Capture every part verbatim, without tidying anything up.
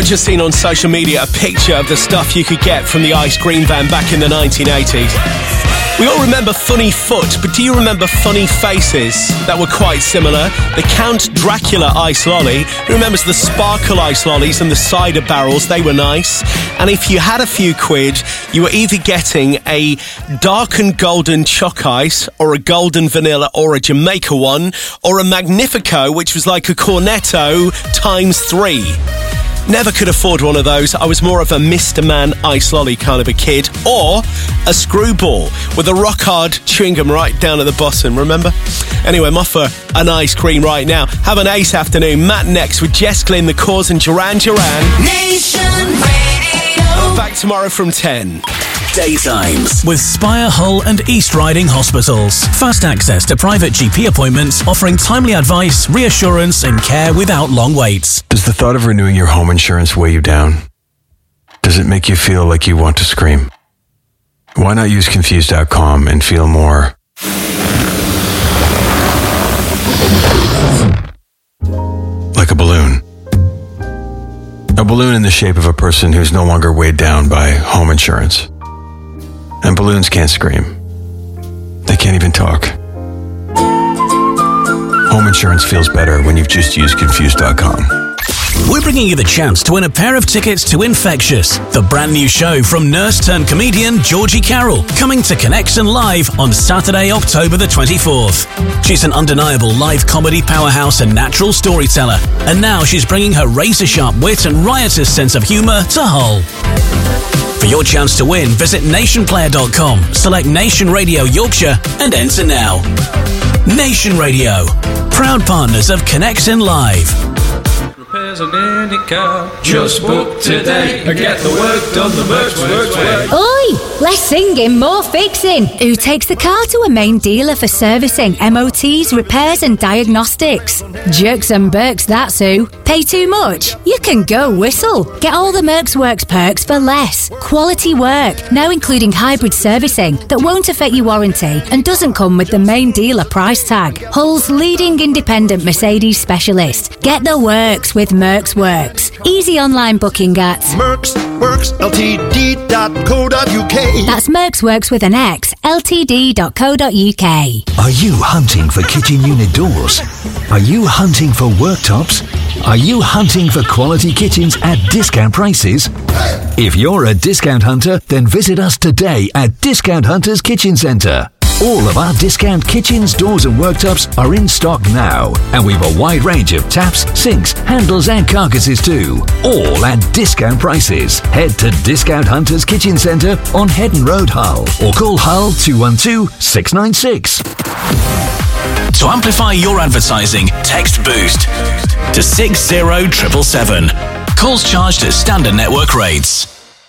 just seen on social media a picture of the stuff you could get from the ice cream van back in the nineteen eighties. We all remember Funny Foot, but do you remember Funny Faces that were quite similar? The Count Dracula ice lolly. Who remembers the sparkle ice lollies and the cider barrels? They were nice. And if you had a few quid, you were either getting a darkened golden choc ice, or a golden vanilla, or a Jamaica one, or a Magnifico, which was like a Cornetto times three. Never could afford one of those. I was more of a Mister Man ice lolly kind of a kid, or a screwball with a rock hard chewing gum right down at the bottom, remember? Anyway, I'm off for an ice cream right now. Have an ace afternoon. Matt next with Jess Glynn, The Cause and Duran Duran. Nation Radio. Back tomorrow from ten. Daytimes with Spire, Hull and East Riding Hospitals. Fast access to private G P appointments, offering timely advice, reassurance and care without long waits. Does the thought of renewing your home insurance weigh you down? Does it make you feel like you want to scream? Why not use Confused dot com and feel more like a balloon? A balloon in the shape of a person who's no longer weighed down by home insurance. And balloons can't scream. They can't even talk. Home insurance feels better when you've just used Confused dot com. We're bringing you the chance to win a pair of tickets to Infectious, the brand new show from nurse-turned-comedian Georgie Carroll, coming to Connection Live on Saturday, October the twenty-fourth. She's an undeniable live comedy powerhouse and natural storyteller, and now she's bringing her razor-sharp wit and riotous sense of humour to Hull. For your chance to win, visit nation player dot com, select Nation Radio Yorkshire and enter now. Nation Radio, proud partners of Connection Live. Repairs on any car, just book today and get the work done the Mercs Works way. Oi, less singing, more fixing. Who takes the car to a main dealer for servicing, M O Ts, repairs and diagnostics? Jerks and Berks, that's who. Pay too much? You can go whistle. Get all the Mercs Works perks for less. Quality work, now including hybrid servicing that won't affect your warranty and doesn't come with the main dealer price tag. Hull's leading independent Mercedes specialist. Get the works with Mercs Works. Easy online booking at Mercs Works L T D dot co dot U K. That's Mercs Works with an X, L T D dot co dot U K. Are you hunting for kitchen unit doors? Are you hunting for worktops? Are you hunting for quality kitchens at discount prices? If you're a discount hunter, then visit us today at Discount Hunters Kitchen Centre. All of our discount kitchens, doors and worktops are in stock now, and we've a wide range of taps, sinks, handles and carcasses too, all at discount prices. Head to Discount Hunters Kitchen Centre on Headon Road, Hull, or call Hull two one two, six nine six. To amplify your advertising, text BOOST to six zero seven seven seven. Calls charged at standard network rates.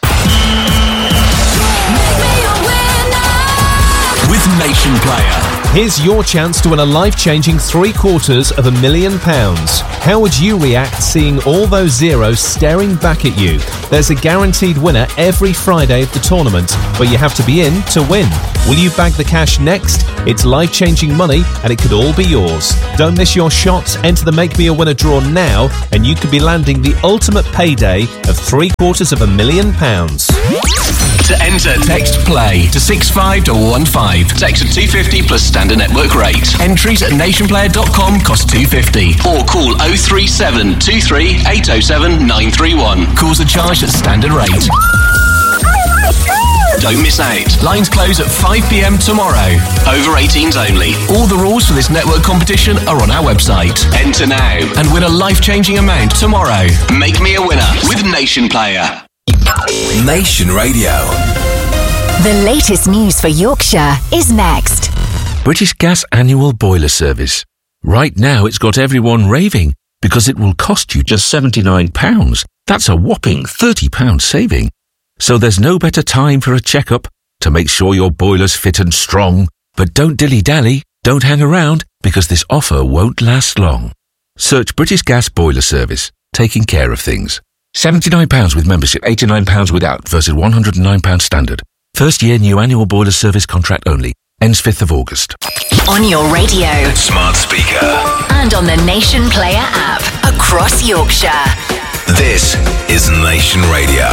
With Nation Player. Here's your chance to win a life-changing three quarters of a million pounds. How would you react seeing all those zeros staring back at you? There's a guaranteed winner every Friday of the tournament, but you have to be in to win. Will you bag the cash next? It's life-changing money and it could all be yours. Don't miss your shot. Enter the Make Me a Winner draw now and you could be landing the ultimate payday of three quarters of a million pounds. To enter, text PLAY to six five one one five. Text at two fifty plus standard network rate. Entries at nation player dot com cost two fifty. Or call oh three seven two three eight oh seven nine three one. Calls are charged at standard rate. Don't miss out. Lines close at five p.m. tomorrow. Over eighteens only. All the rules for this network competition are on our website. Enter now and win a life-changing amount tomorrow. Make me a winner with Nation Player. Nation Radio. The latest news for Yorkshire is next. British Gas annual boiler service. Right now it's got everyone raving because it will cost you just seventy-nine pounds. That's a whopping thirty pounds saving. So there's no better time for a checkup to make sure your boiler's fit and strong. But don't dilly-dally, don't hang around because this offer won't last long. Search British Gas Boiler Service, taking care of things. seventy-nine pounds with membership, eighty-nine pounds without versus one hundred and nine pounds standard. First year new annual boiler service contract only. Ends fifth of August. On your radio, smart speaker, and on the Nation Player app across Yorkshire. This is Nation Radio.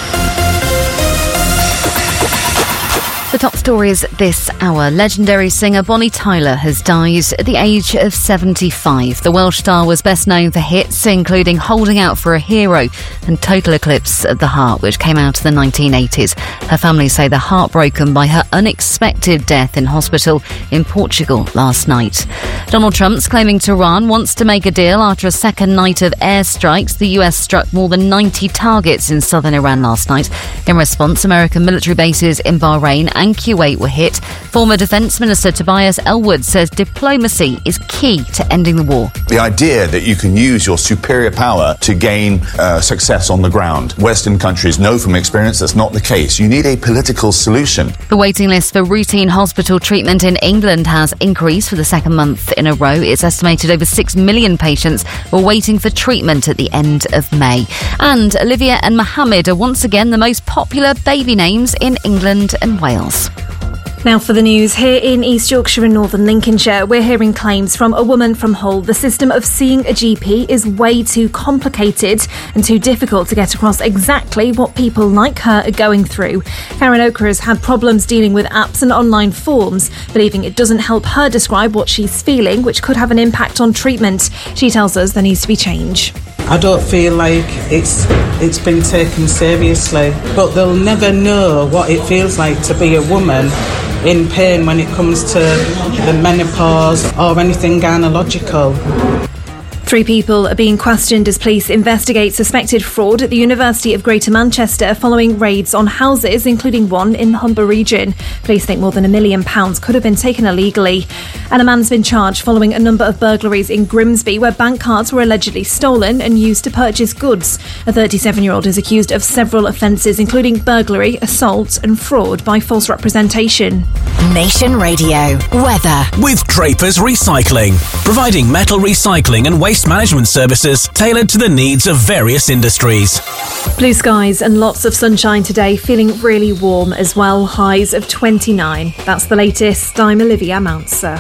The top stories this hour. Legendary singer Bonnie Tyler has died at the age of seventy-five. The Welsh star was best known for hits including Holding Out for a Hero and Total Eclipse of the Heart, which came out in the nineteen eighties. Her family say they're heartbroken by her unexpected death in hospital in Portugal last night. Donald Trump's claiming Tehran wants to make a deal after a second night of airstrikes. The U S struck more than ninety targets in southern Iran last night. In response, American military bases in Bahrain and Kuwait were hit. Former Defence Minister Tobias Ellwood says diplomacy is key to ending the war. The idea that you can use your superior power to gain uh, success on the ground. Western countries know from experience that's not the case. You need a political solution. The waiting list for routine hospital treatment in England has increased for the second month in a row. It's estimated over six million patients were waiting for treatment at the end of May. And Olivia and Mohammed are once again the most popular baby names in England and Wales. Now for the news. Here in East Yorkshire and Northern Lincolnshire, we're hearing claims from a woman from Hull. The system of seeing a G P is way too complicated and too difficult to get across exactly what people like her are going through. Karen Oker has had problems dealing with apps and online forms, believing it doesn't help her describe what she's feeling, which could have an impact on treatment. She tells us there needs to be change. I don't feel like it's it's been taken seriously, but they'll never know what it feels like to be a woman in pain when it comes to the menopause or anything gynecological. Three people are being questioned as police investigate suspected fraud at the University of Greater Manchester following raids on houses, including one in the Humber region. Police think more than a million pounds could have been taken illegally. And a man's been charged following a number of burglaries in Grimsby where bank cards were allegedly stolen and used to purchase goods. A thirty-seven-year-old is accused of several offences, including burglary, assault and fraud by false representation. Nation Radio. Weather. With Draper's Recycling, providing metal recycling and waste management services tailored to the needs of various industries. Blue skies and lots of sunshine today, feeling really warm as well, highs of twenty-nine. That's the latest. I'm Olivia Mounser.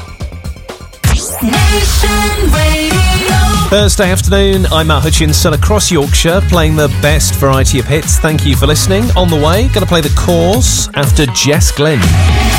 Thursday afternoon, I'm Matt Hutchinson across Yorkshire playing the best variety of hits. Thank you for listening. On the way, going to play The Cause after Jess Glynn.